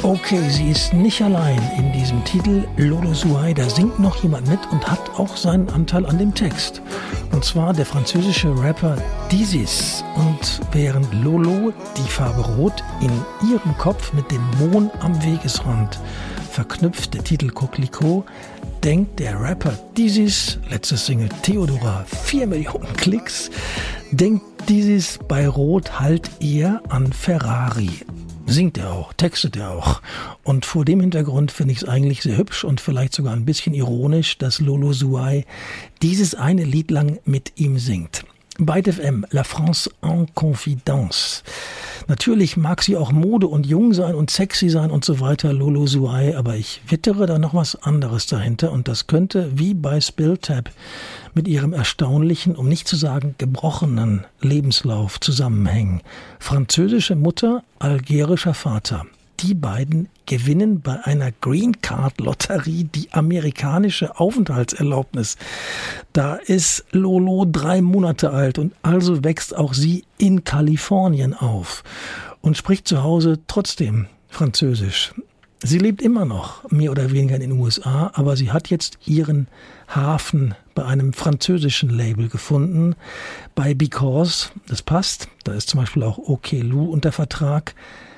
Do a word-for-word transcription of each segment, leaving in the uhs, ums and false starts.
Okay, sie ist nicht allein in diesem Titel Lolo Zouaï. Da singt noch jemand mit und hat auch seinen Anteil an dem Text. Und zwar der französische Rapper Dizis. Und während Lolo die Farbe Rot in ihrem Kopf mit dem Mond am Wegesrand verknüpft, der Titel Coquelicot, denkt der Rapper Dizis, letzte Single Theodora, vier Millionen Klicks, denkt Dizis bei Rot halt eher an Ferrari. Singt er auch, textet er auch. Und vor dem Hintergrund finde ich es eigentlich sehr hübsch und vielleicht sogar ein bisschen ironisch, dass Lolo Zouaï dieses eine Lied lang mit ihm singt. Bei F M, La France en Confidence. Natürlich mag sie auch Mode und jung sein und sexy sein und so weiter, Lolo Zouaï, aber ich wittere da noch was anderes dahinter und das könnte, wie bei Spilltap, mit ihrem erstaunlichen, um nicht zu sagen gebrochenen Lebenslauf zusammenhängen. Französische Mutter, algerischer Vater. Die beiden gewinnen bei einer Green Card Lotterie die amerikanische Aufenthaltserlaubnis. Da ist Lolo drei Monate alt und also wächst auch sie in Kalifornien auf und spricht zu Hause trotzdem Französisch. Sie lebt immer noch mehr oder weniger in den U S A, aber sie hat jetzt ihren Hafen bei einem französischen Label gefunden, bei Because, das passt, da ist zum Beispiel auch OK Lou unter Vertrag.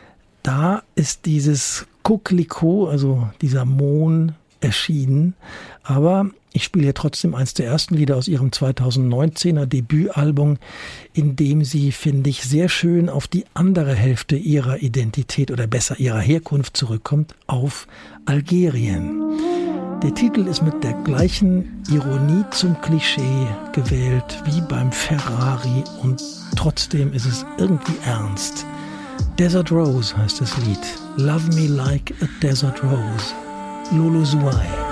Da ist dieses Coquelicot, also dieser Mond, erschienen. Aber ich spiele hier trotzdem eins der ersten Lieder aus ihrem zweitausendneunzehner Debütalbum, in dem sie, finde ich, sehr schön auf die andere Hälfte ihrer Identität oder besser ihrer Herkunft zurückkommt, auf Algerien. Der Titel ist mit der gleichen Ironie zum Klischee gewählt wie beim Ferrari und trotzdem ist es irgendwie ernst. Desert Rose heißt das Lied. Love Me Like a Desert Rose. Lolo Zouaï.